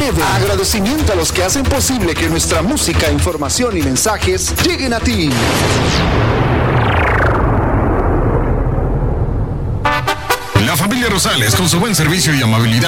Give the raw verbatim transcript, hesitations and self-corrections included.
nueve. Agradecimiento a los que hacen posible que nuestra música, información y mensajes lleguen a ti. La familia Rosales, con su buen servicio y amabilidad,